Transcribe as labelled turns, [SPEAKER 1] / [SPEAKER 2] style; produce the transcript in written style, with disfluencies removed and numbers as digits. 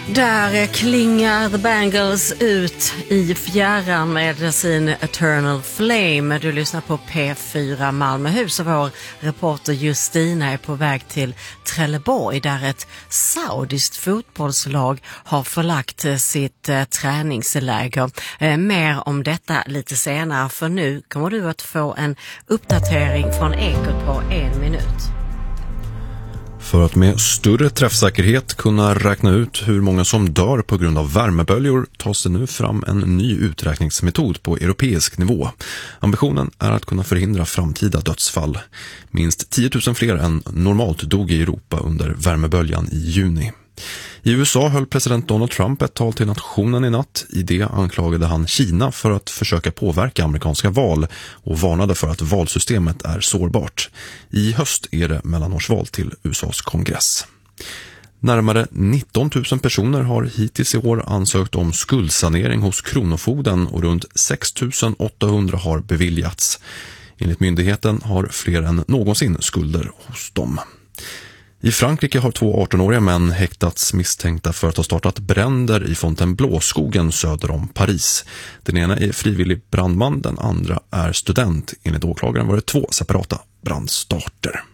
[SPEAKER 1] Där klingar The Bangles ut i fjärran med sin Eternal Flame. Du lyssnar på P4 Malmöhus och vår reporter Justina är på väg till Trelleborg där ett saudiskt fotbollslag har förlagt sitt träningsläger. Mer om detta lite senare, för nu kommer du att få en uppdatering från Ekot på 1 minut.
[SPEAKER 2] För att med större träffsäkerhet kunna räkna ut hur många som dör på grund av värmeböljor tas det nu fram en ny uträkningsmetod på europeisk nivå. Ambitionen är att kunna förhindra framtida dödsfall. Minst 10 000 fler än normalt dog i Europa under värmeböljan i juni. I USA höll president Donald Trump ett tal till nationen i natt. I det anklagade han Kina för att försöka påverka amerikanska val och varnade för att valsystemet är sårbart. I höst är det mellanårsval till USAs kongress. Närmare 19 000 personer har hittills i år ansökt om skuldsanering hos Kronofogden och runt 6 800 har beviljats. Enligt myndigheten har fler än någonsin skulder hos dem. I Frankrike har 2 18-åriga män häktats misstänkta för att ha startat bränder i Fontainebleau-skogen söder om Paris. Den ena är frivillig brandman, den andra är student. Enligt åklagaren var det 2 separata brandstarter.